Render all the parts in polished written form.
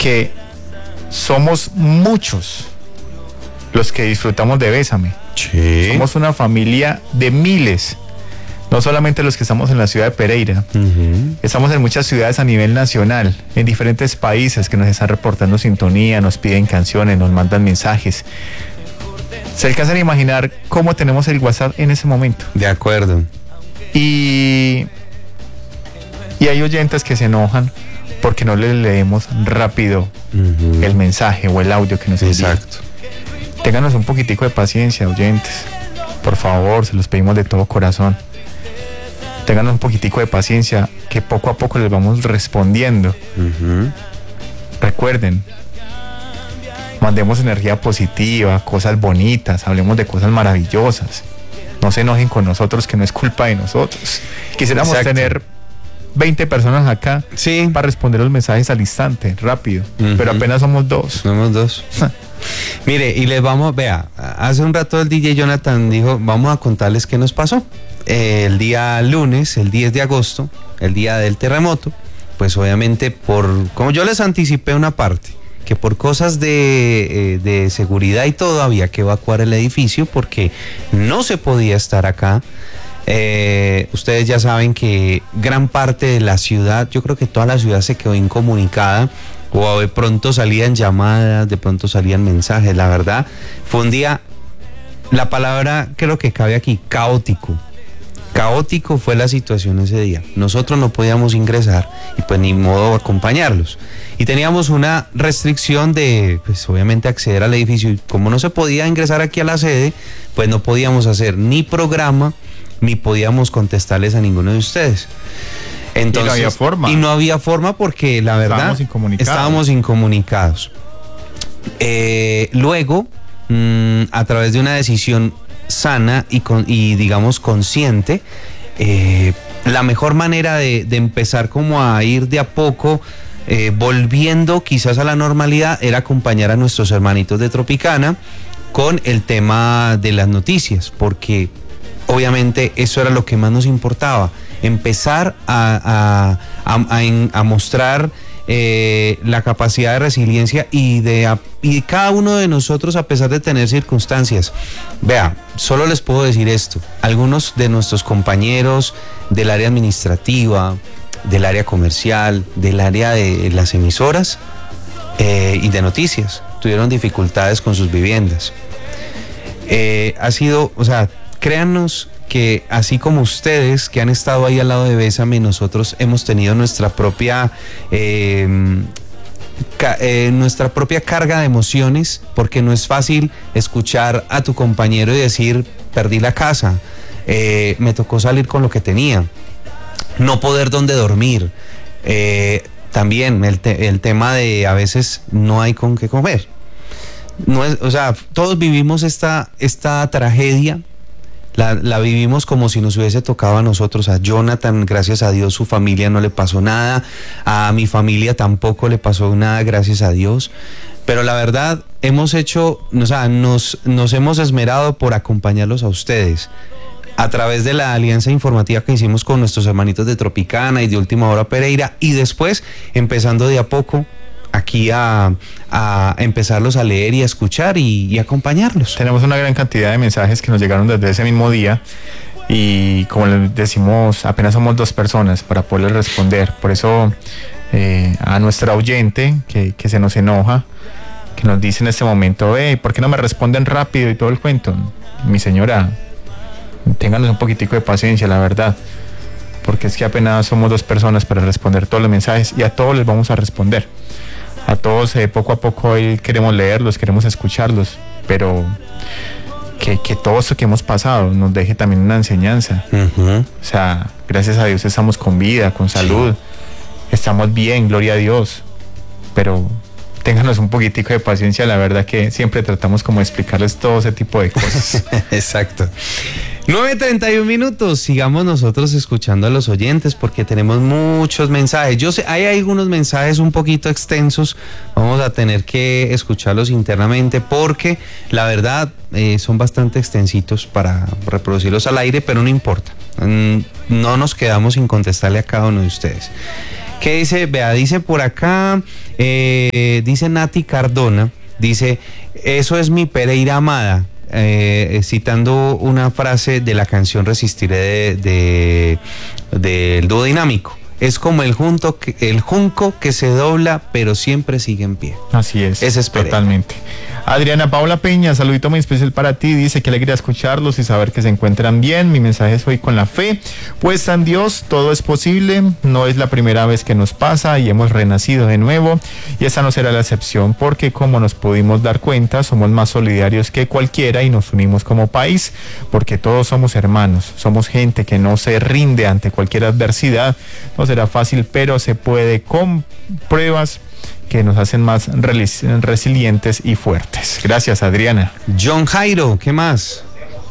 que somos muchos los que disfrutamos de Bésame. Sí. Somos una familia de miles, no solamente los que estamos en la ciudad de Pereira. Estamos en muchas ciudades a nivel nacional, en diferentes países que nos están reportando sintonía, nos piden canciones, nos mandan mensajes. ¿Se alcanzan a imaginar cómo tenemos el WhatsApp en ese momento? De acuerdo. Y hay oyentes que se enojan porque no les leemos rápido el mensaje o el audio que nos envían. Exacto. Ténganos un poquitico de paciencia, oyentes. Por favor, se los pedimos de todo corazón. Ténganos un poquitico de paciencia, que poco a poco les vamos respondiendo. Recuerden, mandemos energía positiva, cosas bonitas, hablemos de cosas maravillosas. No se enojen con nosotros, que no es culpa de nosotros. Quisiéramos tener 20 personas acá para responder los mensajes al instante, rápido, pero apenas somos 2. Somos 2. Mire, y les vamos, vea, hace un rato el DJ Jonathan dijo, vamos a contarles qué nos pasó. El día lunes, el 10 de agosto, el día del terremoto, pues obviamente como yo les anticipé una parte, que por cosas de seguridad y todo había que evacuar el edificio porque no se podía estar acá. Ustedes ya saben que gran parte de la ciudad, yo creo que toda la ciudad se quedó incomunicada, o de pronto salían llamadas, de pronto salían mensajes. La verdad, fue un día, la palabra creo que cabe aquí, caótico. Caótico fue la situación ese día. Nosotros no podíamos ingresar y pues ni modo acompañarlos. Y teníamos una restricción de, pues obviamente acceder al edificio. Y como no se podía ingresar aquí a la sede, pues no podíamos hacer ni programa, ni podíamos contestarles a ninguno de ustedes. Entonces, y no había forma. Y no había forma porque la verdad estábamos incomunicados. Luego, a través de una decisión sana y digamos consciente, la mejor manera de empezar como a ir de a poco volviendo quizás a la normalidad era acompañar a nuestros hermanitos de Tropicana con el tema de las noticias, porque obviamente eso era lo que más nos importaba, empezar a mostrar la capacidad de resiliencia y cada uno de nosotros, a pesar de tener circunstancias. Vea, solo les puedo decir esto: algunos de nuestros compañeros del área administrativa, del área comercial, del área de las emisoras y de noticias tuvieron dificultades con sus viviendas. Ha sido, o sea, créannos que así como ustedes que han estado ahí al lado de Bésame, nosotros hemos tenido nuestra propia carga de emociones, porque no es fácil escuchar a tu compañero y decir, perdí la casa, me tocó salir con lo que tenía, no poder dónde dormir, también el tema de a veces no hay con qué comer. No es, o sea, todos vivimos esta tragedia. La vivimos como si nos hubiese tocado a nosotros. A Jonathan, gracias a Dios, su familia no le pasó nada. A mi familia tampoco le pasó nada, gracias a Dios. Pero la verdad, hemos hecho, o sea, nos hemos esmerado por acompañarlos a ustedes a través de la alianza informativa que hicimos con nuestros hermanitos de Tropicana y de Última Hora Pereira, y después empezando de a poco aquí a empezarlos a leer y a escuchar y acompañarlos. Tenemos una gran cantidad de mensajes que nos llegaron desde ese mismo día y, como les decimos, apenas somos 2 personas para poderles responder. Por eso a nuestra oyente que se nos enoja, que nos dice en este momento, ¿por qué no me responden rápido y todo el cuento? Mi señora, ténganos un poquitico de paciencia, la verdad, porque es que apenas somos 2 personas para responder todos los mensajes, y a todos les vamos a responder. A todos poco a poco hoy queremos leerlos, queremos escucharlos, pero que todo esto que hemos pasado nos deje también una enseñanza. O sea, gracias a Dios estamos con vida, con salud, estamos bien, gloria a Dios, pero ténganos un poquitico de paciencia, la verdad que siempre tratamos como de explicarles todo ese tipo de cosas. Exacto. 9:31 minutos, sigamos nosotros escuchando a los oyentes porque tenemos muchos mensajes. Yo sé, hay algunos mensajes un poquito extensos, vamos a tener que escucharlos internamente porque la verdad son bastante extensitos para reproducirlos al aire, pero no importa, no nos quedamos sin contestarle a cada uno de ustedes. ¿Qué dice? Vea, dice por acá, dice Nati Cardona, dice, eso es mi Pereira amada. Citando una frase de la canción Resistiré del dúo Dinámico. Es como el junco que se dobla, pero siempre sigue en pie. Así es. Ese es Pereira. Totalmente. Adriana Paula Peña, saludito muy especial para ti. Dice que alegría escucharlos y saber que se encuentran bien. Mi mensaje es hoy con la fe. Puesta en Dios, todo es posible. No es la primera vez que nos pasa y hemos renacido de nuevo. Y esa no será la excepción, porque como nos pudimos dar cuenta, somos más solidarios que cualquiera y nos unimos como país, porque todos somos hermanos. Somos gente que no se rinde ante cualquier adversidad. No será fácil, pero se puede con pruebas que nos hacen más resilientes y fuertes. Gracias, Adriana. John Jairo, ¿qué más?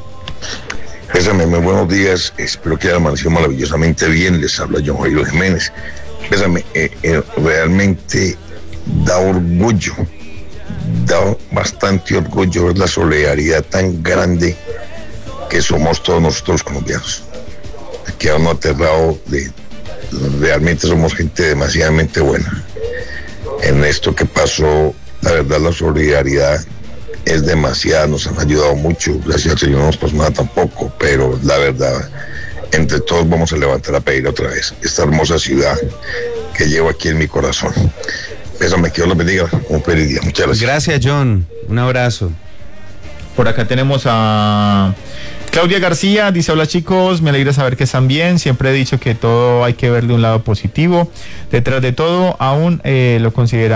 Pésame, muy buenos días. Espero que haya amanecido maravillosamente bien. Les habla John Jairo Jiménez. Pésame, realmente da orgullo, da bastante orgullo ver la solidaridad tan grande que somos todos nosotros los colombianos. Quedamos aterrados de... Realmente somos gente demasiadamente buena. En esto que pasó, la verdad, la solidaridad es demasiada, nos han ayudado mucho, gracias al Señor no nos pasó nada tampoco, pero la verdad, entre todos vamos a levantar a pedir otra vez esta hermosa ciudad que llevo aquí en mi corazón. Pésame, que Dios los bendiga, un feliz día, muchas gracias. Gracias, John, un abrazo. Por acá tenemos a Claudia García, dice: hola chicos, me alegra saber que están bien. Siempre he dicho que todo hay que ver de un lado positivo. Detrás de todo, aún lo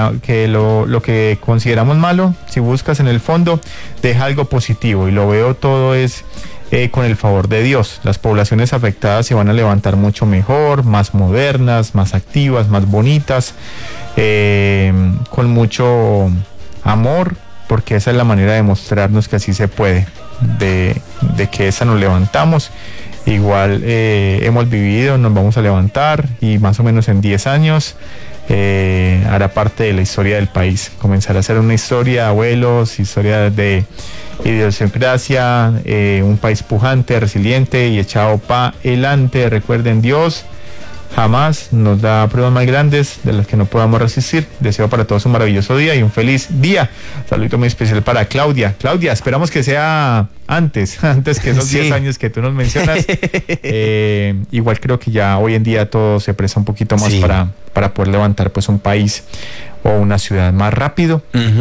que consideramos malo, si buscas en el fondo, deja algo positivo. Y lo veo todo es con el favor de Dios. Las poblaciones afectadas se van a levantar mucho mejor, más modernas, más activas, más bonitas, con mucho amor, porque esa es la manera de mostrarnos que así se puede. De que esa nos levantamos, igual hemos vivido, nos vamos a levantar y más o menos en 10 años hará parte de la historia del país, comenzará a ser una historia de abuelos, historia de idiosincrasia, un país pujante, resiliente y echado pa' adelante. Recuerden, Dios jamás nos da pruebas más grandes de las que no podamos resistir. Deseo para todos un maravilloso día y un feliz día. Saludito muy especial para Claudia. Claudia, esperamos que sea antes que esos 10 años que tú nos mencionas. Igual creo que ya hoy en día todo se presta un poquito más para poder levantar pues un país o una ciudad más rápido.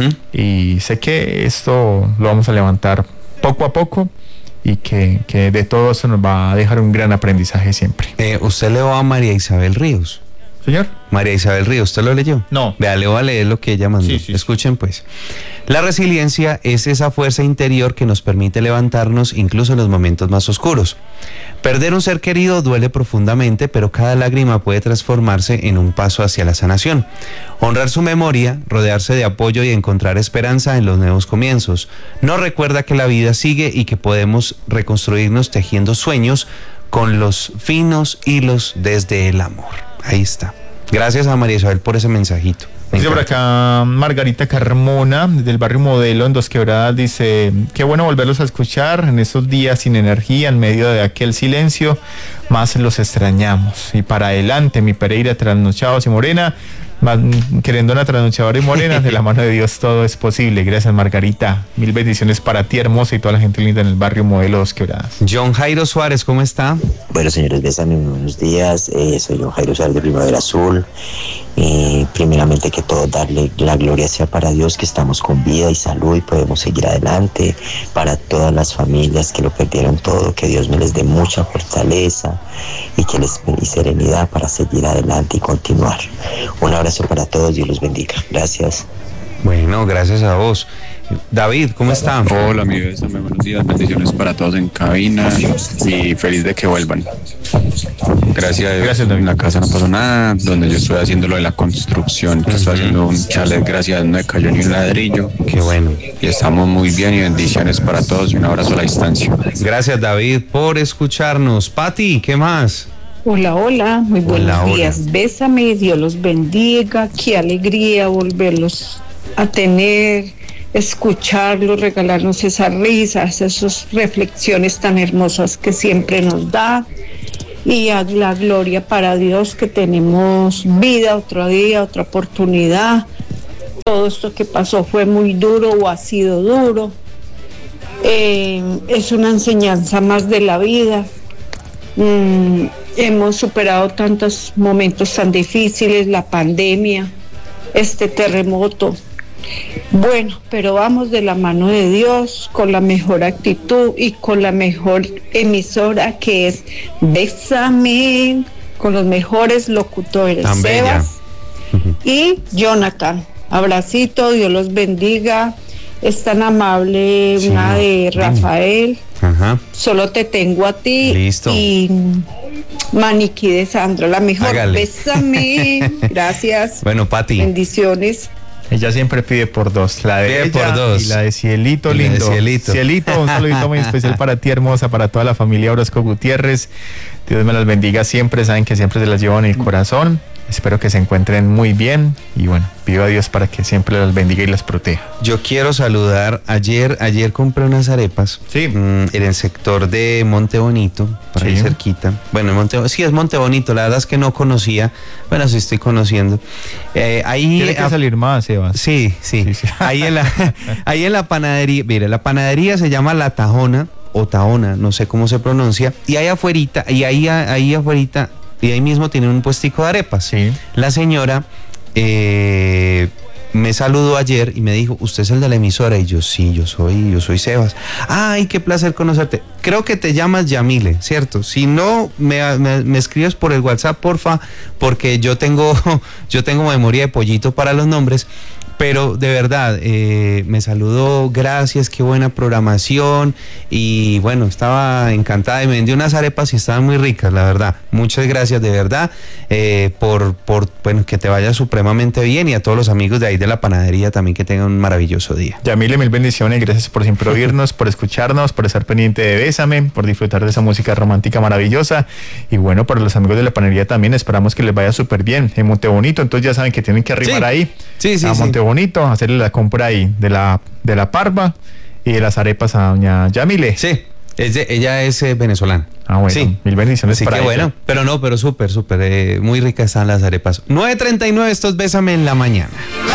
Y sé que esto lo vamos a levantar poco a poco, y que de todo eso nos va a dejar un gran aprendizaje siempre. ¿Usted leyó a María Isabel Ríos? Señor. María Isabel Ríos, ¿usted lo leyó? No. Vea, le voy a leer lo que ella mandó. Sí. Escuchen pues. La resiliencia es esa fuerza interior que nos permite levantarnos incluso en los momentos más oscuros. Perder un ser querido duele profundamente, pero cada lágrima puede transformarse en un paso hacia la sanación. Honrar su memoria, rodearse de apoyo y encontrar esperanza en los nuevos comienzos. Nos recuerda que la vida sigue y que podemos reconstruirnos tejiendo sueños con los finos hilos desde el amor. Ahí está. Gracias a María Isabel por ese mensajito. Dice por acá Margarita Carmona, del barrio Modelo en Dos Quebradas, dice: qué bueno volverlos a escuchar en esos días sin energía, en medio de aquel silencio, más los extrañamos. Y para adelante, mi Pereira, trasnochados y morena, querendona, trasnochadora y morena, de la mano de Dios todo es posible. Gracias, Margarita. Mil bendiciones para ti, hermosa, y toda la gente linda en el barrio Modelo Dos Quebradas. John Jairo Suárez, ¿cómo está? Bueno, señores, bésame, buenos días. Soy John Jairo Suárez de Primavera Azul. Primeramente que todo, darle la gloria sea para Dios, que estamos con vida y salud y podemos seguir adelante. Para todas las familias que lo perdieron todo, que Dios me les dé mucha fortaleza y serenidad para seguir adelante y continuar. Un abrazo para todos, Dios los bendiga. Gracias. Bueno, gracias a vos. David, ¿cómo está? Hola, mi bésame, buenos días, bendiciones para todos en cabina y feliz de que vuelvan. Gracias a Dios, en la casa no pasó nada, donde yo estoy haciendo lo de la construcción, estoy haciendo un chalet, gracias a Dios no me cayó ni un ladrillo. Qué bueno. Y estamos muy bien y bendiciones para todos y un abrazo a la distancia. Gracias, David, por escucharnos. Pati, ¿qué más? Hola, muy buenos días. Bésame, Dios los bendiga, qué alegría volverlos a tener, escucharlos, regalarnos esas risas, esas reflexiones tan hermosas que siempre nos da. y a la gloria para Dios que tenemos vida, otro día, otra oportunidad. Todo esto que pasó fue muy duro o ha sido duro. Es una enseñanza más de la vida. Hemos superado tantos momentos tan difíciles, la pandemia, este terremoto. Bueno, pero vamos de la mano de Dios, con la mejor actitud y con la mejor emisora, que es Bésame, con los mejores locutores, tan Sebas bella. y Jonathan. Abracito, Dios los bendiga. Es tan amable, Sí, una de Rafael. Ajá. Solo te tengo a ti. Listo. Y Maniquí de Sandra, la mejor. Hágale. Bésame. Gracias. Bueno, Pati. Bendiciones. Ella siempre pide por dos, la de Pide ella por dos. y la de Cielito Y la de lindo. Cielito. Un saludito muy especial para ti, hermosa, para toda la familia Orozco Gutiérrez. Dios me las bendiga siempre, saben que siempre se las llevo en el corazón. Espero que se encuentren muy bien y bueno, pido a Dios para que siempre las bendiga y las proteja. Yo quiero saludar, ayer compré unas arepas Sí. en el sector de Monte Bonito, por ahí Sí. cerquita. Bueno, sí es Monte Bonito, la verdad es que no conocía, bueno, sí estoy conociendo. Ahí Tiene que salir más, Sebas. Sí. Ahí en la panadería, mire, la panadería se llama La Tajona o Tahona, no sé cómo se pronuncia, y ahí afuerita, y ahí mismo tienen un puestico de arepas. Sí. La señora me saludó ayer y me dijo, ¿usted es el de la emisora? Y yo, sí, yo soy Sebas. Ay, qué placer conocerte. Creo que te llamas Yamile, ¿cierto? Si no, me escribes por el WhatsApp, porfa, porque yo tengo memoria de pollito para los nombres. Pero de verdad, me saludó, gracias, qué buena programación. Y bueno, estaba encantada y me vendió unas arepas y estaban muy ricas, la verdad. Muchas gracias de verdad por bueno, que te vaya supremamente bien, y a todos los amigos de ahí de la panadería también que tengan un maravilloso día. Yamile, mil bendiciones, gracias por siempre oírnos, por escucharnos, por estar pendiente de Bésame, por disfrutar de esa música romántica maravillosa. Y bueno, para los amigos de la panadería también esperamos que les vaya súper bien en Monte Bonito. Entonces ya saben que tienen que arrimar ahí a Monte Bonito, hacerle la compra ahí de la parva y de las arepas a doña Yamile. Sí, ella es venezolana. Ah, bueno, sí. Mil bendiciones Así para que ella. bueno, pero súper, muy ricas están las arepas. 9:39, esto es Bésame en la mañana.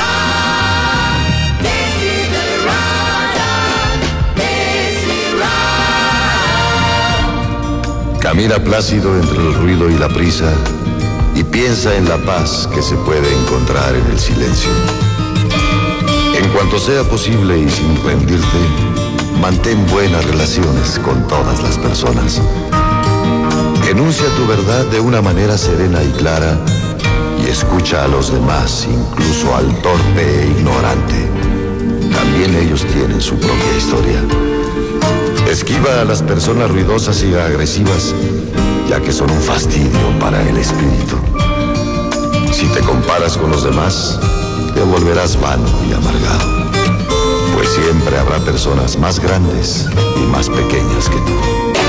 Camina plácido entre el ruido y la prisa y piensa en la paz que se puede encontrar en el silencio. En cuanto sea posible y sin rendirte, mantén buenas relaciones con todas las personas. Enuncia tu verdad de una manera serena y clara y escucha a los demás, incluso al torpe e ignorante. También ellos tienen su propia historia. Esquiva a las personas ruidosas y agresivas, ya que son un fastidio para el espíritu. Si te comparas con los demás, te volverás vano y amargado, pues siempre habrá personas más grandes y más pequeñas que tú.